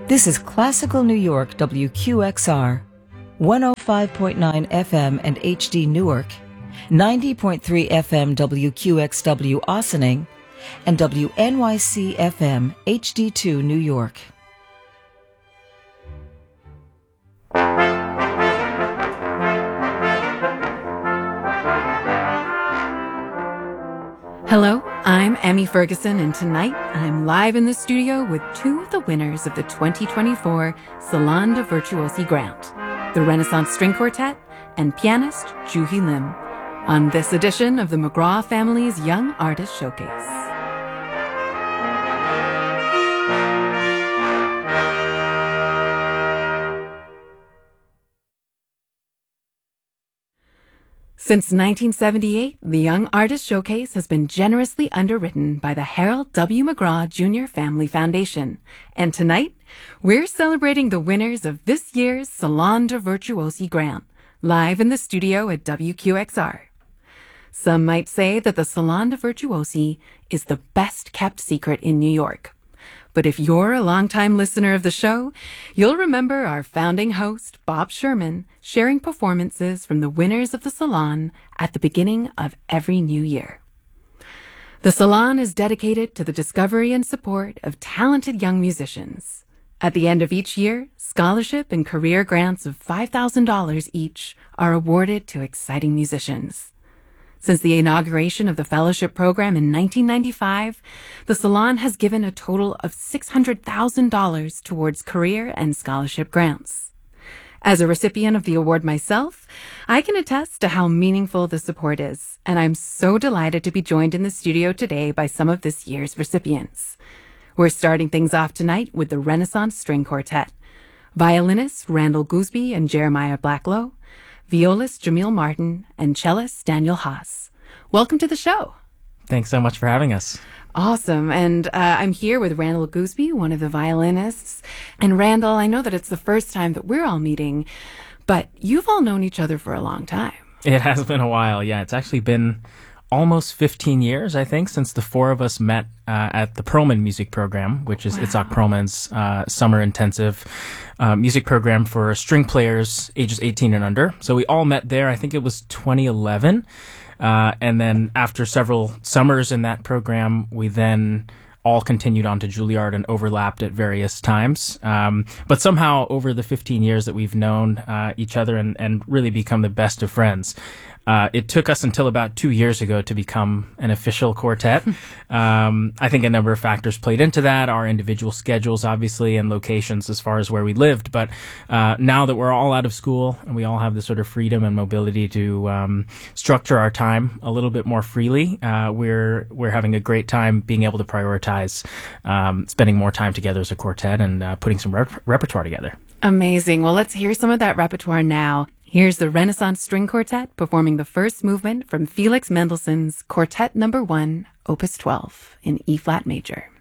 This is Classical New York WQXR, 105.9 FM and HD Newark, 90.3 FM WQXW Ossining, and WNYC FM HD2 New York. Hello, I'm Emmy Ferguson, and tonight I'm live in the studio with two of the winners of the 2024 Salon de Virtuosi Grant, the Renaissance String Quartet and pianist Juhi Lim, on this edition of the McGraw Family's Young Artist Showcase. Since 1978, the Young Artist Showcase has been generously underwritten by the Harold W. McGraw Jr. Family Foundation. And tonight, we're celebrating the winners of this year's Salon de Virtuosi Grant, live in the studio at WQXR. Some might say that the Salon de Virtuosi is the best-kept secret in New York. But if you're a longtime listener of the show, you'll remember our founding host, Bob Sherman, sharing performances from the winners of the Salon at the beginning of every new year. The Salon is dedicated to the discovery and support of talented young musicians. At the end of each year, scholarship and career grants of $5,000 each are awarded to exciting musicians. Since the inauguration of the fellowship program in 1995, the Salon has given a total of $600,000 towards career and scholarship grants. As a recipient of the award myself, I can attest to how meaningful the support is, and I'm so delighted to be joined in the studio today by some of this year's recipients. We're starting things off tonight with the Renaissance String Quartet, violinists Randall Gooseby and Jeremiah Blacklow, violist Jamil Martin, and cellist Daniel Haas. Welcome to the show. Thanks so much for having us. Awesome. And I'm here with Randall Gooseby, one of the violinists. And Randall, I know that it's the first time that we're all meeting, but you've all known each other for a long time. It has been a while, yeah. It's actually been almost 15 years, I think, since the four of us met at the Perlman Music Program, which is Itzhak Perlman's summer intensive music program for string players ages 18 and under. So we all met there. I think it was 2011. And then after several summers in that program, we then all continued on to Juilliard and overlapped at various times. But somehow over the 15 years that we've known each other and really become the best of friends, it took us until about 2 years ago to become an official quartet. I think a number of factors played into that, our individual schedules, obviously, and locations as far as where we lived. But now that we're all out of school and we all have the sort of freedom and mobility to structure our time a little bit more freely, we're having a great time being able to prioritize spending more time together as a quartet and putting some repertoire together. Amazing. Well, let's hear some of that repertoire now. Here's the Renaissance String Quartet performing the first movement from Felix Mendelssohn's Quartet No. 1, Opus 12 in E-flat major.